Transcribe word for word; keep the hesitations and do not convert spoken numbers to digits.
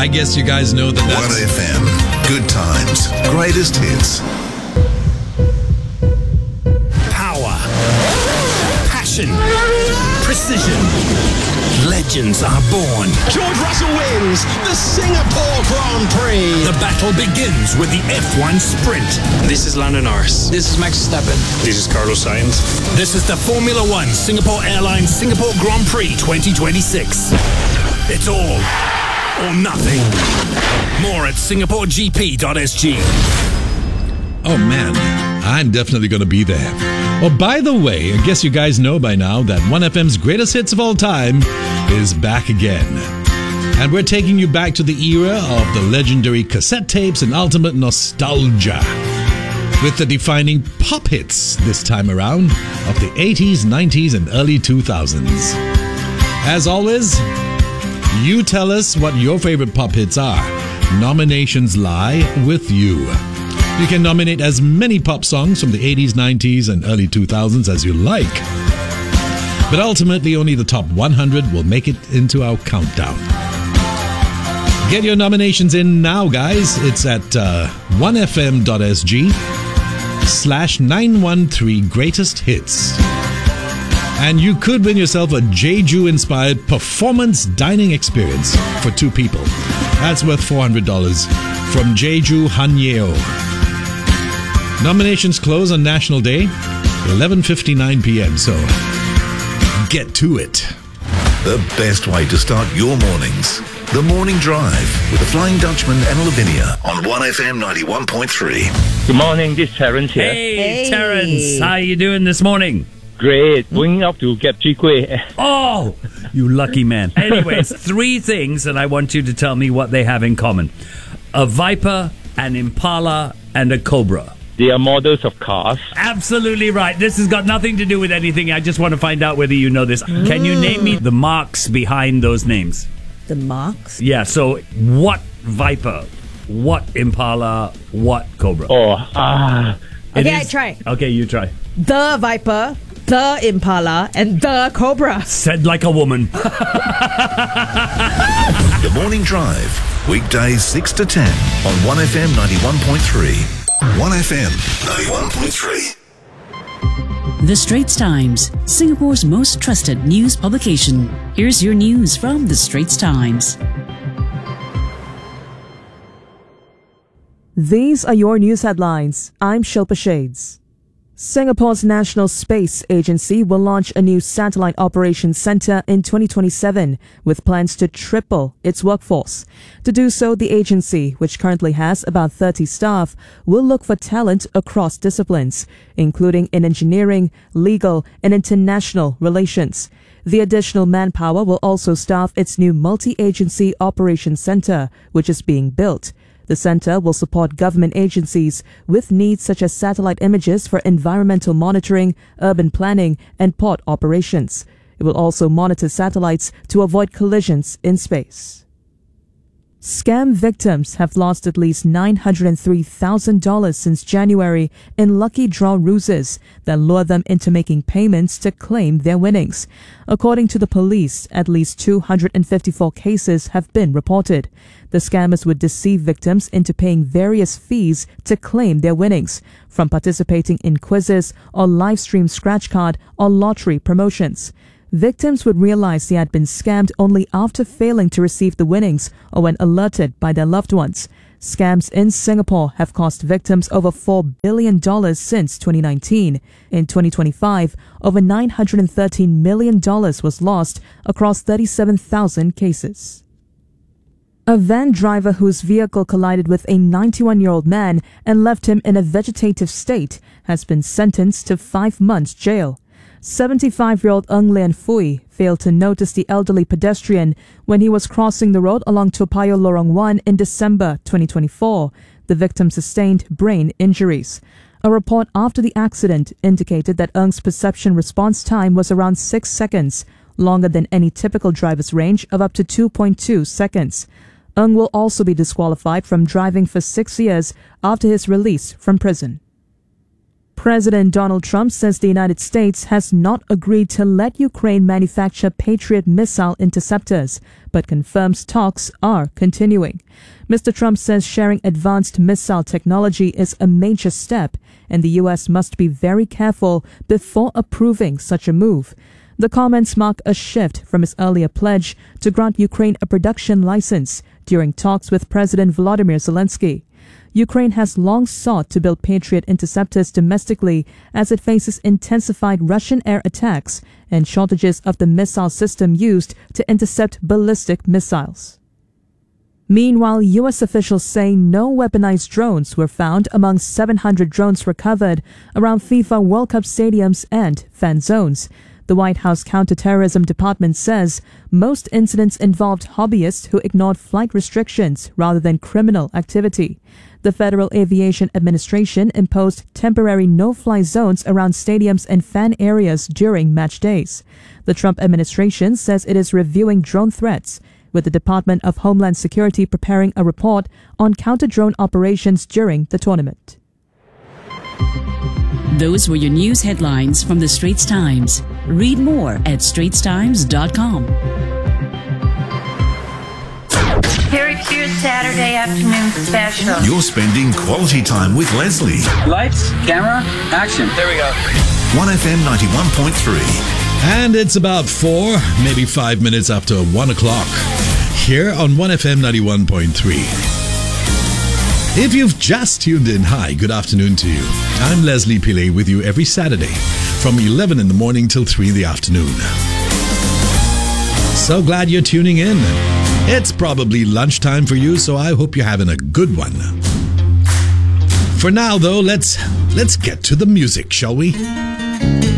I guess you guys know that that's... one F M. Good times. Greatest hits. Power. Passion. Precision. Legends are born. George Russell wins the Singapore Grand Prix. The battle begins with the F one Sprint. This is Lando Norris. This is Max Verstappen. This is Carlos Sainz. This is the Formula One Singapore Airlines Singapore Grand Prix twenty twenty-six. It's all or nothing. More at singapore g p dot s g. Oh man, I'm definitely going to be there. Oh, by the way, I guess you guys know by now that one F M's greatest hits of all time is back again. And we're taking you back to the era of the legendary cassette tapes and ultimate nostalgia, with the defining pop hits this time around of the eighties, nineties, and early two thousands. As always, you tell us what your favorite pop hits are. Nominations lie with you. You can nominate as many pop songs from the eighties, nineties, and early two thousands as you like. But ultimately, only the top one hundred will make it into our countdown. Get your nominations in now, guys. It's at uh, one f m dot s g slash nine one three greatest hits. And you could win yourself a Jeju-inspired performance dining experience for two people. That's worth four hundred dollars from Jeju Hanyeo. Nominations close on National Day, eleven fifty-nine p.m., so get to it. The best way to start your mornings. The Morning Drive with the Flying Dutchman and Lavinia on one F M ninety-one point three. Good morning, this is Terence here. Hey, Hey. Terence, how are you doing this morning? Great, going up to Gap Chi Kueh. Oh, you lucky man. Anyways, three things, and I want you to tell me what they have in common. A Viper, an Impala, and a Cobra. They are models of cars. Absolutely right. This has got nothing to do with anything. I just want to find out whether you know this. Can you name me the marks behind those names? The marks? Yeah, so what Viper, what Impala, what Cobra? Oh, ah. It Okay, I is- try. Okay, you try. The Viper, the Impala, and the Cobra. Said like a woman. The Morning Drive, weekdays six to ten on one F M ninety-one point three. one F M ninety-one point three. The Straits Times, Singapore's most trusted news publication. Here's your news from The Straits Times. These are your news headlines. I'm Shilpa Shades. Singapore's National Space Agency will launch a new satellite operations center in twenty twenty-seven with plans to triple its workforce. To do so, the agency, which currently has about thirty staff, will look for talent across disciplines, including in engineering, legal, and international relations. The additional manpower will also staff its new multi-agency operations center, which is being built. The center will support government agencies with needs such as satellite images for environmental monitoring, urban planning, and port operations. It will also monitor satellites to avoid collisions in space. Scam victims have lost at least nine hundred three thousand dollars since January in lucky draw ruses that lure them into making payments to claim their winnings. According to the police, at least two hundred fifty-four cases have been reported. The scammers would deceive victims into paying various fees to claim their winnings, from participating in quizzes or live stream scratch card or lottery promotions. Victims would realize they had been scammed only after failing to receive the winnings or when alerted by their loved ones. Scams in Singapore have cost victims over four billion dollars since twenty nineteen. In twenty twenty-five, over nine hundred thirteen million dollars was lost across thirty-seven thousand cases. A van driver whose vehicle collided with a ninety-one-year-old man and left him in a vegetative state has been sentenced to five months jail. seventy-five-year-old Ng Lian Fui failed to notice the elderly pedestrian when he was crossing the road along Toa Payoh Lorong one in December twenty twenty-four. The victim sustained brain injuries. A report after the accident indicated that Ng's perception response time was around six seconds, longer than any typical driver's range of up to two point two seconds. Ng will also be disqualified from driving for six years after his release from prison. President Donald Trump says the United States has not agreed to let Ukraine manufacture Patriot missile interceptors, but confirms talks are continuing. Mister Trump says sharing advanced missile technology is a major step, and the U S must be very careful before approving such a move. The comments mark a shift from his earlier pledge to grant Ukraine a production license during talks with President Volodymyr Zelensky. Ukraine has long sought to build Patriot interceptors domestically as it faces intensified Russian air attacks and shortages of the missile system used to intercept ballistic missiles. Meanwhile, U S officials say no weaponized drones were found among seven hundred drones recovered around FIFA World Cup stadiums and fan zones. The White House Counterterrorism Department says most incidents involved hobbyists who ignored flight restrictions rather than criminal activity. The Federal Aviation Administration imposed temporary no-fly zones around stadiums and fan areas during match days. The Trump administration says it is reviewing drone threats, with the Department of Homeland Security preparing a report on counter-drone operations during the tournament. Those were your news headlines from the Straits Times. Read more at straits times dot com. Here's your Saturday afternoon special. You're spending quality time with Leslie. Lights, camera, action. There we go. one F M ninety-one point three. And it's about four, maybe five minutes after one o'clock here on one F M ninety-one point three. If you've just tuned in, hi, good afternoon to you. I'm Leslie Pillay with you every Saturday from eleven in the morning till three in the afternoon. So glad you're tuning in. It's probably lunchtime for you, so I hope you're having a good one. For now, though, let's let's get to the music, shall we?